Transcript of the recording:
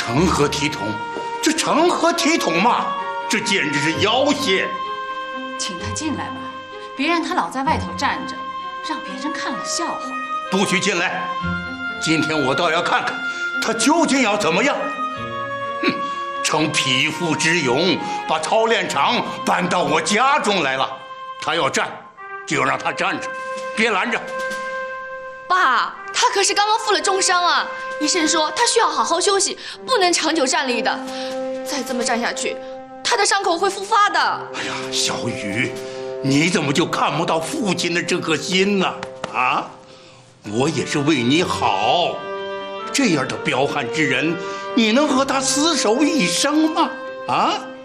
成何体统？这成何体统嘛！这简直是要挟！ 请他进来吧，别让他老在外头站着，让别人看了笑话。 不许进来！今天我倒要看看他究竟要怎么样。哼，逞匹夫之勇，把操练场搬到我家中来了。他要站，就让他站着，别拦着。 爸，他可是刚刚负了重伤啊！医生说他需要好好休息，不能长久站立的。再这么站下去，他的伤口会复发的。 哎呀，小雨，你怎么就看不到父亲的这颗心呢？啊，我也是为你好。这样的彪悍之人，你能和他厮守一生吗？啊？